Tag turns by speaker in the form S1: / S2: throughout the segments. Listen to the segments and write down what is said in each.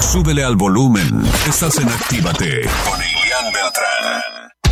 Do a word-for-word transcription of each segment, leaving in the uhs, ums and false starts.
S1: Súbele al volumen. Estás en Actívate con Ilian Beltrán.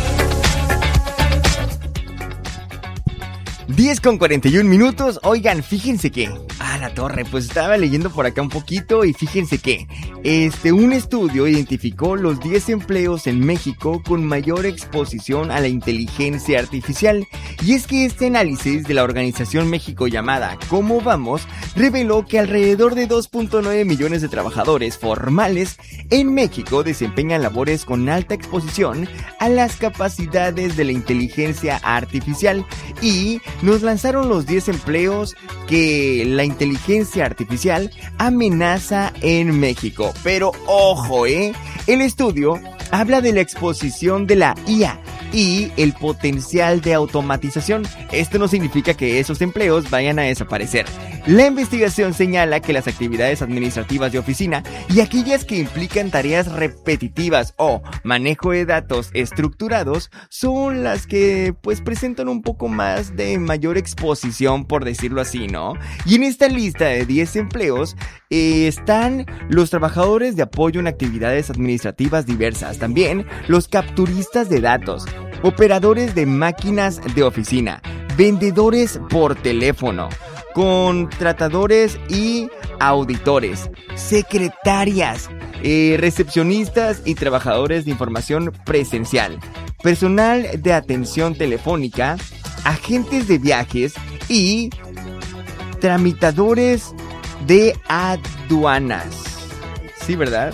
S2: diez con cuarenta y un minutos. Oigan, fíjense que... Ah, la torre, pues estaba leyendo por acá un poquito y fíjense que... Este, un estudio identificó los diez empleos en México con mayor exposición a la inteligencia artificial. Y es que este análisis de la organización México llamada ¿Cómo vamos? Reveló que alrededor de dos punto nueve millones de trabajadores formales en México desempeñan labores con alta exposición a las capacidades de la inteligencia artificial. Y nos lanzaron los diez empleos que la inteligencia artificial amenaza en México. Pero ojo, eh, el estudio habla de la exposición de la I A y el potencial de automatización. Esto no significa que esos empleos vayan a desaparecer. La investigación señala que las actividades administrativas de oficina y aquellas que implican tareas repetitivas o manejo de datos estructurados son las que pues presentan un poco más de mayor exposición, por decirlo así, ¿no? Y en esta lista de diez empleos eh, están los trabajadores de apoyo en actividades administrativas diversas, también los capturistas de datos, operadores de máquinas de oficina, vendedores por teléfono, contratadores y auditores, secretarias, eh, recepcionistas y trabajadores de información presencial, personal de atención telefónica, agentes de viajes y tramitadores de aduanas. ¿Sí, verdad?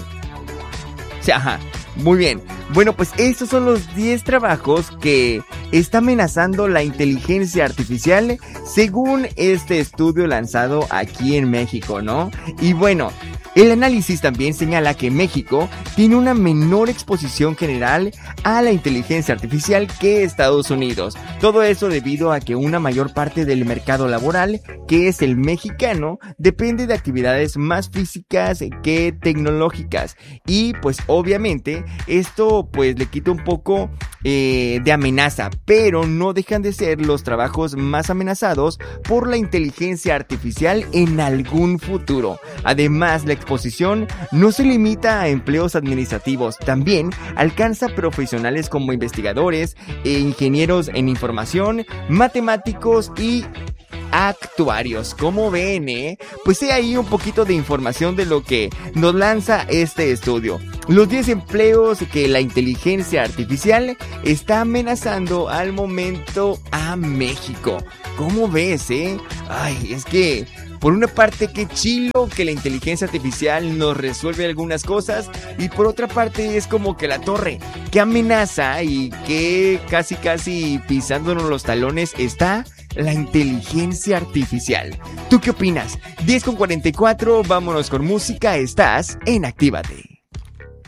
S2: Sí, ajá. Muy bien. Bueno, pues estos son los diez trabajos que está amenazando la inteligencia artificial según este estudio lanzado aquí en México, ¿no? Y bueno, el análisis también señala que México tiene una menor exposición general a la inteligencia artificial que Estados Unidos. Todo eso debido a que una mayor parte del mercado laboral, que es el mexicano, depende de actividades más físicas que tecnológicas. Y pues obviamente esto pues le quita un poco eh, de amenaza, pero no dejan de ser los trabajos más amenazados por la inteligencia artificial en algún futuro. Además, la exposición no se limita a empleos administrativos, también alcanza profesionales como investigadores, e ingenieros en información, matemáticos y actuarios. ¿Cómo ven, eh? Pues hay ahí un poquito de información de lo que nos lanza este estudio. Los diez empleos que la inteligencia artificial está amenazando al momento a México. ¿Cómo ves, eh? Ay, es que... por una parte, qué chilo que la inteligencia artificial nos resuelve algunas cosas, y por otra parte es como que la torre, qué amenaza y qué casi casi pisándonos los talones está la inteligencia artificial. ¿Tú qué opinas? diez con cuarenta y cuatro, vámonos con música, estás en Actívate.